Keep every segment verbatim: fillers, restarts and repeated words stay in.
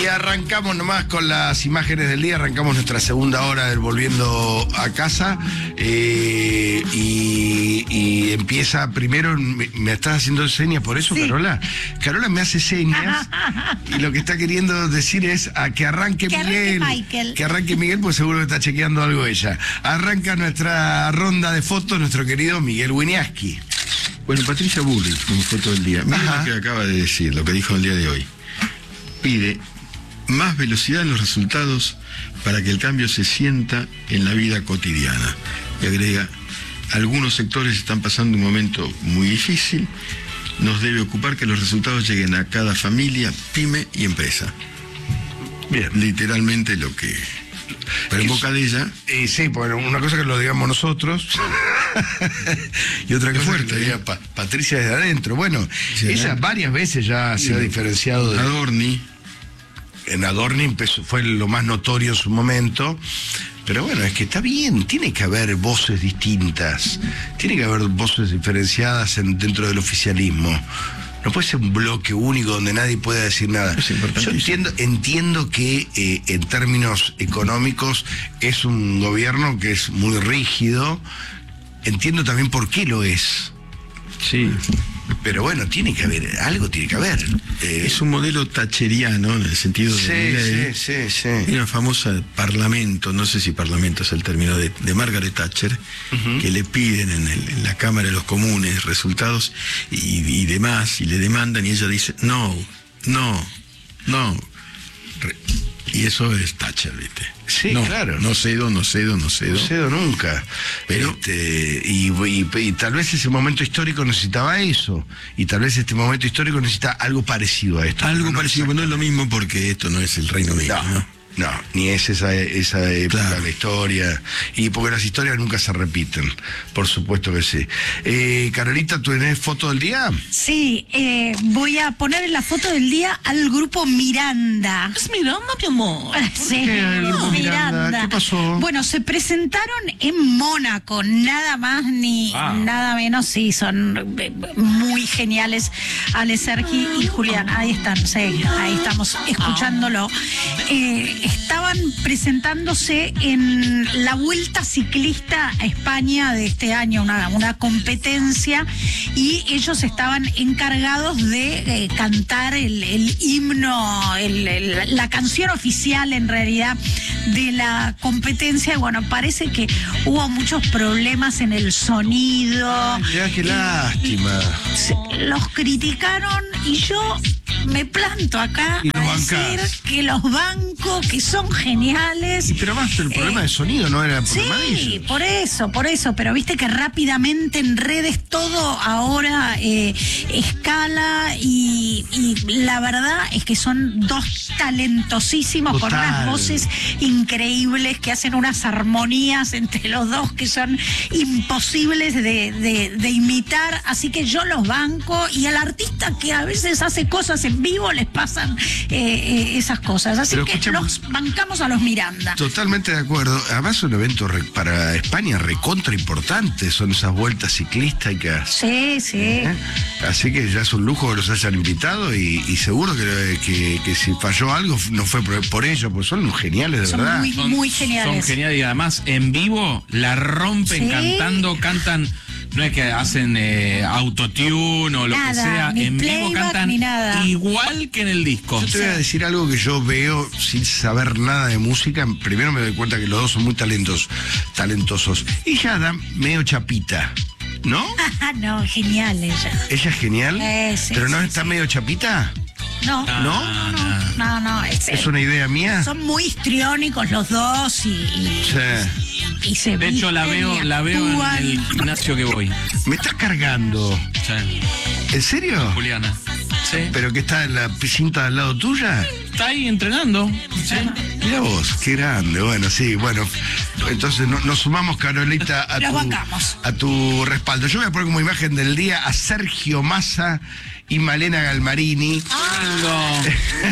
Y arrancamos nomás con las imágenes del día, arrancamos nuestra segunda hora del Volviendo a Casa eh, y, y empieza primero, me, me estás haciendo señas por eso, sí. Carola. Carola me hace señas y lo que está queriendo decir es a que arranque que Miguel. Arranque Michael. Que arranque Miguel, pues seguro que está chequeando algo ella. Arranca nuestra ronda de fotos, nuestro querido Miguel Wieniawski. Bueno, Patricia Bullrich, como foto del día. Miren lo que acaba de decir, lo que dijo el día de hoy. Pide más velocidad en los resultados para que el cambio se sienta en la vida cotidiana. Y agrega, algunos sectores están pasando un momento muy difícil, nos debe ocupar que los resultados lleguen a cada familia, pyme y empresa. Bien, literalmente lo que... Pero en boca de ella... Y sí, bueno, una cosa que lo digamos nosotros y otra cosa fuerte, que lo diga pa Patricia desde adentro. Bueno, sí, ella varias veces ya sí. se ha diferenciado de... Adorni. En Adorni empezó, fue lo más notorio en su momento. Pero bueno, es que está bien, tiene que haber voces distintas, tiene que haber voces diferenciadas en, dentro del oficialismo. No puede ser un bloque único donde nadie pueda decir nada. Yo entiendo, entiendo que eh, en términos económicos es un gobierno que es muy rígido. Entiendo también por qué lo es. Sí. Pero bueno, tiene que haber, algo tiene que haber. Eh, es un modelo thatcheriano en el sentido de... Sí, de sí, sí, sí. Hay una famosa parlamento, no sé si parlamento es el término, de, de Margaret Thatcher, uh-huh. que le piden en, el, en la Cámara de los Comunes resultados y, y demás, y le demandan, y ella dice, no, no, no. Re Y eso es Thatcher, ¿viste? Sí, no, claro. No cedo, no cedo, no cedo. No cedo nunca. Pero este, y, y, y tal vez ese momento histórico necesitaba eso. Y tal vez este momento histórico necesita algo parecido a esto. Algo parecido, pero no es lo mismo porque esto no es el Reino Unido, no. ¿no? No, ni es esa, esa época claro. de la historia. Y porque las historias nunca se repiten. Por supuesto que sí. Eh, Carolita, ¿tú tenés foto del día? Sí, eh, voy a poner en la foto del día al grupo Miranda. ¿Es Miranda, mi amor? Sí, ¿Qué, el grupo Miranda. Miranda? ¿Qué pasó? Bueno, se presentaron en Mónaco, nada más ni ah. nada menos. Sí, son muy geniales. Ale, Sergi y Julián, ahí están, sí, ahí estamos escuchándolo. Eh, estaban presentándose en la Vuelta Ciclista a España de este año, una, una competencia, y ellos estaban encargados de eh, cantar el, el himno, el, el, la canción oficial en realidad de la competencia. Bueno, parece que hubo muchos problemas en el sonido. Ay, ya, qué lástima. Se, los criticaron y yo me planto acá a decir que los bancos, que son geniales. Y pero más el problema eh, de sonido, ¿no era el problema de ellos? Sí, por eso, por eso, pero viste que rápidamente en redes todo ahora eh, escala y, y la verdad es que son dos talentosísimos. Total. Con unas voces increíbles que hacen unas armonías entre los dos que son imposibles de, de, de imitar, así que yo los banco, y al artista que a veces hace cosas en vivo les pasan eh, eh, esas cosas, así pero que escuchamos, los bancamos a los Miranda. Totalmente de acuerdo. Además es un evento re, para España recontra importante, son esas vueltas ciclísticas. Sí, sí. ¿Eh? Así que ya es un lujo que los hayan invitado y, y seguro que, que, que si falló algo no fue por, por ellos, pues son geniales de son verdad. Muy, son muy geniales. Son geniales y además en vivo la rompen, sí. Cantando, cantan. No es que hacen eh, autotune o lo nada, que sea, ni en vivo cantan igual que en el disco. Yo te voy a decir algo que yo veo sin saber nada de música. Primero me doy cuenta que los dos son muy talentos, talentosos. Ella da medio chapita, ¿no? No, genial ella. ¿Ella es genial? Eh, sí, ¿Pero no sí, está sí. medio chapita? No, no, no, no, no, no es, ¿Es una idea mía? Son muy histriónicos los dos y, y, sí. y se de hecho la veo, la veo en el gimnasio que voy. Me está cargando. Sí. ¿En serio? Juliana. Sí. ¿Pero que está en la piscina al lado tuya? Está ahí entrenando. Sí. Mira vos, qué grande. Bueno, sí, bueno. Entonces no, nos sumamos, Carolita, a tu, a tu respaldo. Yo voy a poner como imagen del día a Sergio Massa y Malena Galmarini. Tengo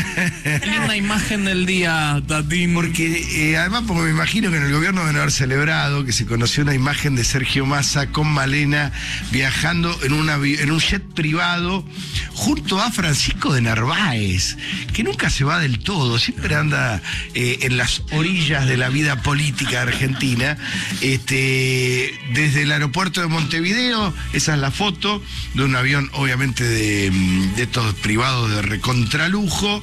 una imagen del día, Tatín. Porque eh, además, porque me imagino que en el gobierno deben haber celebrado que se conoció una imagen de Sergio Massa con Malena viajando en, una, en un jet privado junto a Francisco de Narváez, que nunca se va del todo, siempre anda eh, en las orillas de la vida política argentina. Este, desde el aeropuerto de Montevideo, esa es la foto de un avión, obviamente de, de estos privados de recontralujo.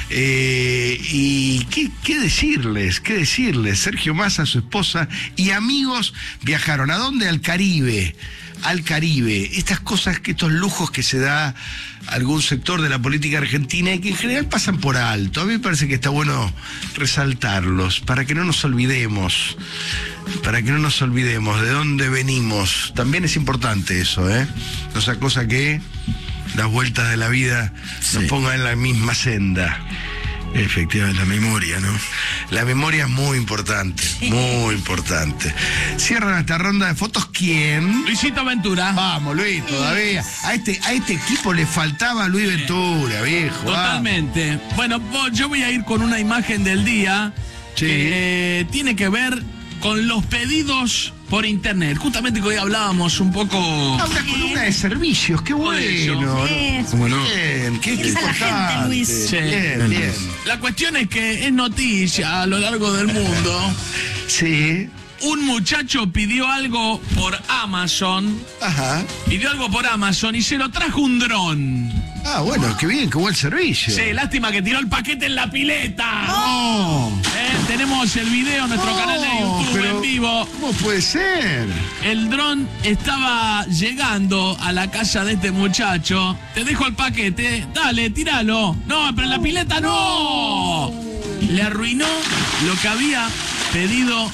Eh, y ¿qué, qué decirles? ¿Qué decirles? Sergio Massa, su esposa y amigos viajaron. ¿A dónde? Al Caribe. Al Caribe. Estas cosas, que estos lujos que se da algún sector de la política argentina y que en general pasan por alto. A mí me parece que está bueno resaltarlos para que no nos olvidemos. Para que no nos olvidemos de dónde venimos. También es importante eso, ¿eh? No esa cosa que las vueltas de la vida nos Sí. pongan en la misma senda. Efectivamente, la memoria, ¿no? La memoria es muy importante, muy importante. Cierran esta ronda de fotos, ¿quién? Luisito Ventura. Vamos, Luis, todavía. A este, a este equipo le faltaba Luis Ventura, viejo. Totalmente. Bueno, vos- yo voy a ir con una imagen del día Sí. que eh, tiene que ver con los pedidos por internet. Justamente que hoy hablábamos un poco. Ah, una columna de servicios, qué Por eso. bueno. Sí. ¿Cómo no? Bien, qué, qué Piensa la gente, importante. Luis. Sí. Bien, bien. La cuestión es que es noticia a lo largo del mundo. Sí, Un muchacho pidió algo por Amazon. ajá. Pidió algo por Amazon y se lo trajo un dron. Ah, bueno, qué bien, qué buen servicio. Sí, lástima que tiró el paquete en la pileta. No. Eh, tenemos el video en nuestro No, canal de YouTube pero en vivo. ¿cómo puede ser? El dron estaba llegando a la casa de este muchacho. Te dejo el paquete, dale, tíralo. No, pero en la pileta no. Le arruinó lo que había pedido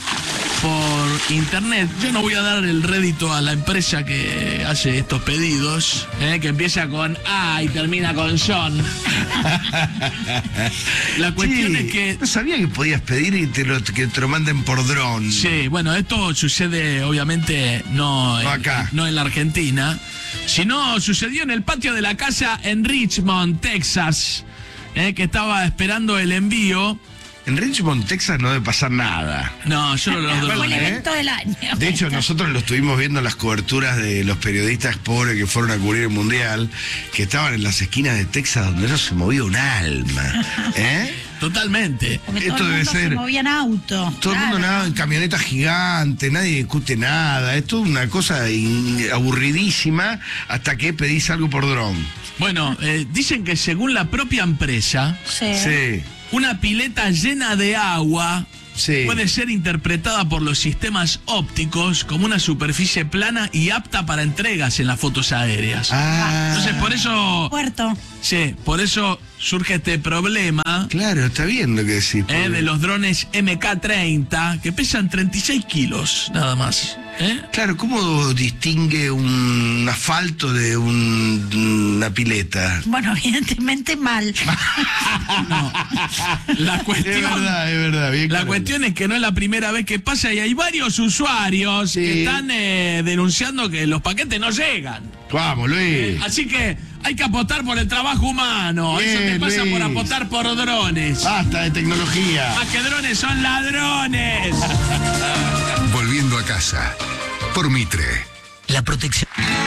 por internet. Yo no voy a dar el rédito a la empresa que hace estos pedidos, eh, que empieza con A y termina con Son. La cuestión Sí, es que no sabía que podías pedir y te lo, que te lo manden por dron. sí, bueno, esto sucede obviamente no, No en, acá. no en la Argentina, sino sucedió en el patio de la casa en Richmond, Texas, eh, que estaba esperando el envío. En Richmond, Texas, no debe pasar nada. No, yo no lo Fue el drones. ¿eh? evento del año. De hecho, nosotros lo estuvimos viendo en las coberturas de los periodistas pobres que fueron a cubrir el Mundial, que estaban en las esquinas de Texas donde no se movía un alma. ¿Eh? Totalmente. Porque esto todo el debe mundo ser- se movía en auto. Todo el mundo claro. nada en camionetas gigantes, nadie discute nada. Es toda una cosa in- aburridísima hasta que pedís algo por dron. Bueno, eh, dicen que según la propia empresa, Sí. Sí, una pileta llena de agua sí. puede ser interpretada por los sistemas ópticos como una superficie plana y apta para entregas en las fotos aéreas. Ah, Entonces, por eso, Puerto. sí, por eso surge este problema claro, está bien lo que decís. eh, porque- de los drones M K treinta que pesan treinta y seis kilos, nada más. ¿eh? Claro, ¿cómo distingue un asfalto de un- una pileta? Bueno, evidentemente mal. La Es cuestión, verdad, es verdad. Bien la claro. cuestión es que no es la primera vez que pasa y hay varios usuarios Sí. que están eh, denunciando que los paquetes no llegan. Vamos, Luis. Así que hay que apostar por el trabajo humano. Eso te Bien, pasa Luis. por apostar por drones. Basta de tecnología. Más que drones son ladrones. Volviendo a casa. Por Mitre. La protección.